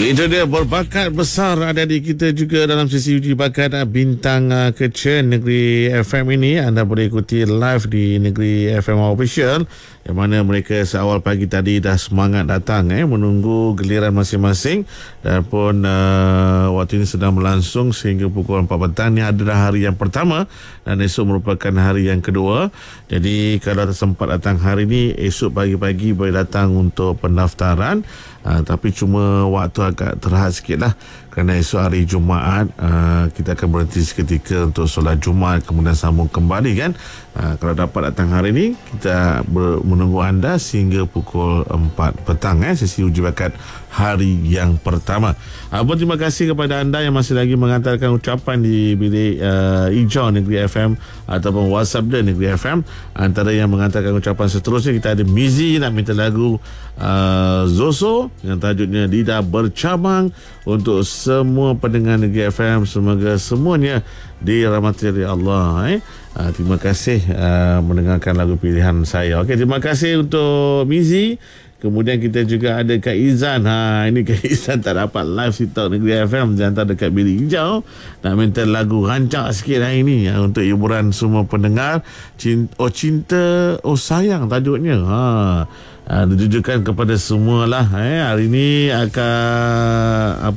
Itu dia berbakat besar adik-adik kita juga dalam sesi uji bakat Bintang Kecil Negeri FM ini. Anda boleh ikuti live di Negeri FM Official, yang mana mereka seawal pagi tadi dah semangat datang menunggu giliran masing-masing, dan pun waktu ini sedang berlangsung sehingga pukul 4 petang. Ini adalah hari yang pertama dan esok merupakan hari yang kedua. Jadi kalau sempat datang hari ini, esok pagi-pagi boleh datang untuk pendaftaran. Tapi cuma waktu agak terhad sikit lah, kerana esok hari Jumaat kita akan berhenti seketika untuk solat Jumaat, kemudian sambung kembali kan. Kalau dapat datang hari ini, kita menunggu anda sehingga pukul 4 petang sesi uji bakat hari yang pertama. Terima kasih kepada anda yang masih lagi mengantarkan ucapan di bilik hijau Negeri FM ataupun WhatsApp dia Negeri FM. Antara yang mengantarkan ucapan seterusnya, kita ada Mizi nak minta lagu Zoso yang tajuknya Lidah Bercabang. Untuk semua pendengar Negeri FM, semoga semuanya dirahmati oleh Allah. Terima kasih mendengarkan lagu pilihan saya. Okey, terima kasih untuk Mizi. Kemudian kita juga ada Kak Izan. Ini Kak Izan tak dapat live sitar Negeri FM, jangan dekat bilik hijau. Nak minta lagu rancak sikit hari ini untuk hiburan semua pendengar. Cinta, sayang tajuknya. Ditujukan kepada semualah. Hari ini akan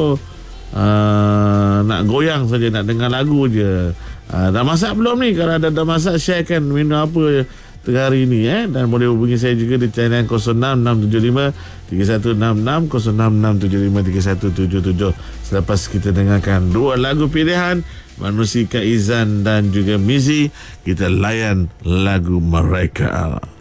nak goyang saja, nak dengar lagu je. Dah masak belum ni? Kalau dah masak, sharekan minum apa tengah hari ni dan boleh hubungi saya juga di talian 06675 3166 06675 3177. Selepas kita dengarkan dua lagu pilihan Manusia Kak Izan dan juga Mizi, kita layan lagu mereka.